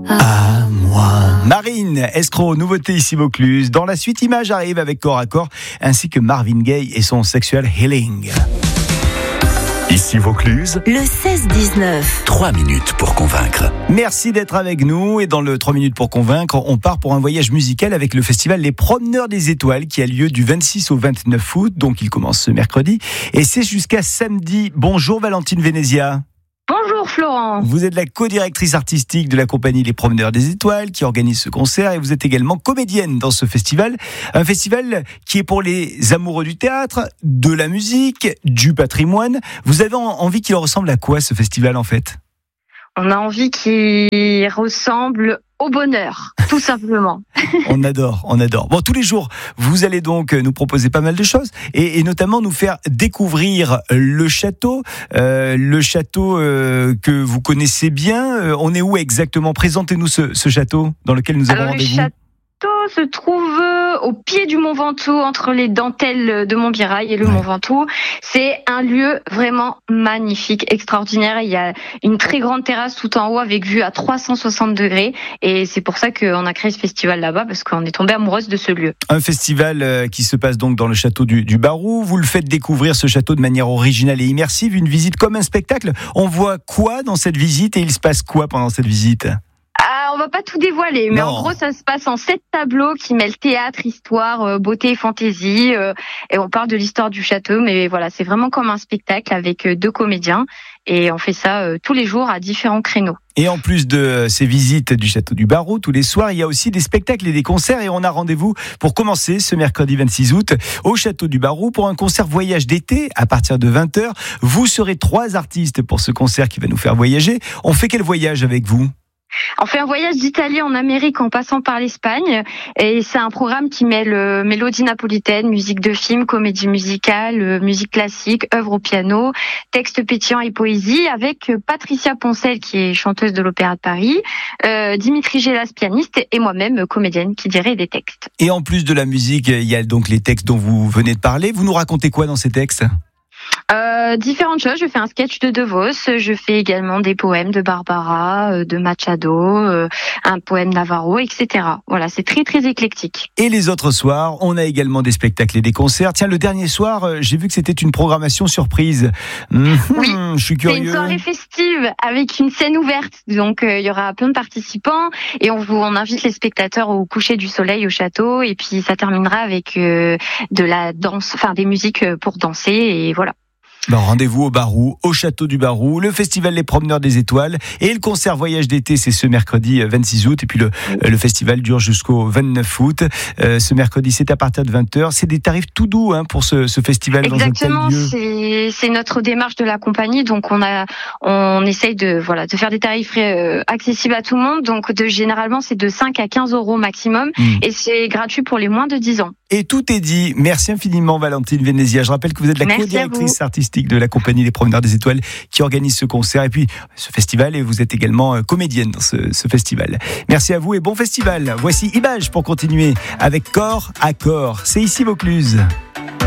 À moi. Marine, escroc, nouveauté ici Vaucluse. Dans la suite, Image arrive avec Corps à Corps, ainsi que Marvin Gaye et son Sexual Healing. Ici Vaucluse, le 16-19. 3 minutes pour convaincre. Merci d'être avec nous et dans le 3 minutes pour convaincre, on part pour un voyage musical avec le festival Les Promeneurs des Étoiles qui a lieu du 26 au 29 août, donc il commence ce mercredi et c'est jusqu'à samedi. Bonjour Valentine Venezia. Bonjour Florent. Vous êtes la co-directrice artistique de la compagnie Les Promeneurs des Étoiles qui organise ce concert et vous êtes également comédienne dans ce festival. Un festival qui est pour les amoureux du théâtre, de la musique, du patrimoine. Vous avez envie qu'il ressemble à quoi ce festival en fait ? On a envie qu'il ressemble au bonheur, tout simplement. On adore. Bon, tous les jours, vous allez donc nous proposer pas mal de choses et notamment nous faire découvrir le château que vous connaissez bien. On est où exactement ? Présentez-nous ce château dans lequel nous avons rendez-vous. Le château se trouve au pied du Mont Ventoux, entre les dentelles de Montmirail et le Mont Ventoux. C'est un lieu vraiment magnifique, extraordinaire. Il y a une très grande terrasse tout en haut avec vue à 360 degrés. Et c'est pour ça qu'on a créé ce festival là-bas, parce qu'on est tombé amoureuse de ce lieu. Un festival qui se passe donc dans le château du Barroux. Vous le faites découvrir ce château de manière originale et immersive. Une visite comme un spectacle. On voit quoi dans cette visite et il se passe quoi pendant cette visite ? On va pas tout dévoiler, mais en gros, ça se passe en 7 tableaux qui mêlent théâtre, histoire, beauté et fantaisie. Et on parle de l'histoire du château, mais voilà, c'est vraiment comme un spectacle avec 2 comédiens. Et on fait ça tous les jours à différents créneaux. Et en plus de ces visites du château du Barroux, tous les soirs, il y a aussi des spectacles et des concerts. Et on a rendez-vous pour commencer ce mercredi 26 août au château du Barroux pour un concert voyage d'été à partir de 20h. Vous serez 3 artistes pour ce concert qui va nous faire voyager. On fait quel voyage avec vous ? On fait un voyage d'Italie en Amérique en passant par l'Espagne et c'est un programme qui mêle mélodie napolitaine, musique de film, comédie musicale, musique classique, œuvre au piano, texte pétillant et poésie avec Patricia Poncel qui est chanteuse de l'Opéra de Paris, Dimitri Gélas pianiste et moi-même comédienne qui dirait des textes. Et en plus de la musique, il y a donc les textes dont vous venez de parler. Vous nous racontez quoi dans ces textes ? Différentes choses. Je fais un sketch de Vos. Je fais également des poèmes de Barbara, de Machado, un poème Navarro, etc. Voilà, c'est très très éclectique. Et les autres soirs, on a également des spectacles et des concerts. Tiens, le dernier soir, j'ai vu que c'était une programmation surprise. Oui, je suis curieux. C'est une soirée festive avec une scène ouverte. Donc il y aura plein de participants et on invite les spectateurs au coucher du soleil au château et puis ça terminera avec de la danse, enfin des musiques pour danser et voilà. Bon, rendez-vous au Barroux, au château du Barroux, le festival Les Promeneurs des Étoiles et le concert voyage d'été, c'est ce mercredi 26 août et puis le festival dure jusqu'au 29 août. Ce mercredi, c'est à partir de 20h. C'est des tarifs tout doux pour ce festival. Exactement, dans un tel lieu. C'est notre démarche de la compagnie, donc on essaye de faire des tarifs accessibles à tout le monde. Donc généralement, c'est de 5 à 15 euros maximum et c'est gratuit pour les moins de 10 ans. Et tout est dit. Merci infiniment Valentine Venezia. Je rappelle que vous êtes la co-directrice artistique de la compagnie Les Promeneurs des Étoiles qui organise ce concert et puis ce festival et vous êtes également comédienne dans ce festival. Merci à vous et bon festival. Voici Image pour continuer avec Corps à Corps. C'est ici Vaucluse.